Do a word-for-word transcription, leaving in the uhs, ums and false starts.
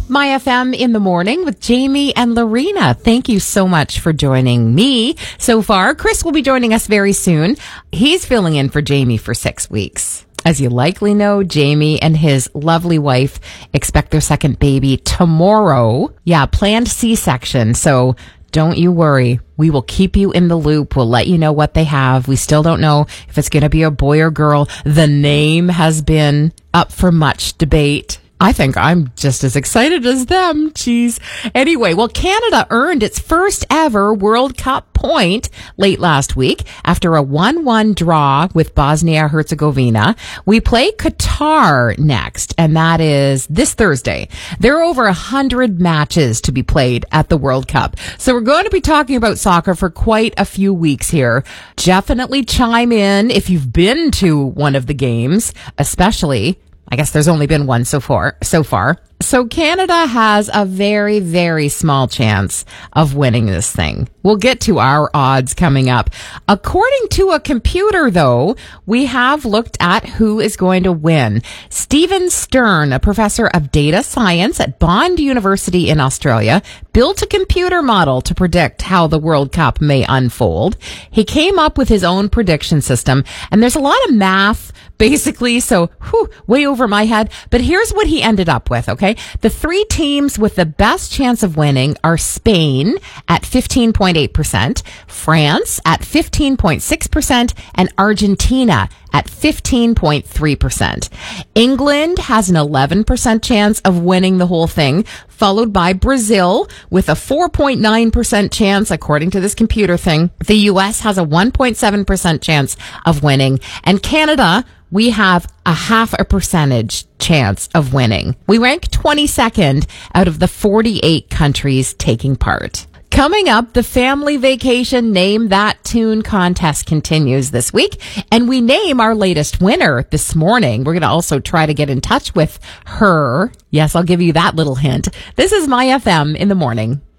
My F M in the morning with Jamie and Lorena. Thank you so much for joining me so far. Chris will be joining us very soon. He's filling in for Jamie for six weeks. As you likely know, Jamie and his lovely wife expect their second baby tomorrow. Yeah, planned C-section. So don't you worry. We will keep you in the loop. We'll let you know what they have. We still don't know if it's going to be a boy or girl. The name has been up for much debate. I think I'm just as excited as them. Jeez. Anyway, well, Canada earned its first ever World Cup point late last week after a one one draw with Bosnia-Herzegovina. We play Qatar next, and that is this Thursday. There are over one hundred matches to be played at the World Cup. So we're going to be talking about soccer for quite a few weeks here. Definitely chime in if you've been to one of the games, especially I guess there's only been one so far, so far. So Canada has a very, very small chance of winning this thing. We'll get to our odds coming up. According to a computer, though, we have looked at who is going to win. Stephen Stern, a professor of data science at Bond University in Australia, built a computer model to predict how the World Cup may unfold. He came up with his own prediction system, and there's a lot of math basically, so whew, way over my head. But here's what he ended up with, okay? The three teams with the best chance of winning are Spain at fifteen point eight percent, France at fifteen point six percent, and Argentina at fifteen point three percent. England has an eleven percent chance of winning the whole thing, followed by Brazil with a four point nine percent chance, according to this computer thing. The U S has a one point seven percent chance of winning, and Canada, we have a half a percentage chance of winning. We rank twenty-second out of the forty-eight countries taking part. Coming up, the family vacation Name That Tune contest continues this week, and we name our latest winner this morning. We're going to also try to get in touch with her. Yes, I'll give you that little hint. This is My F M in the morning.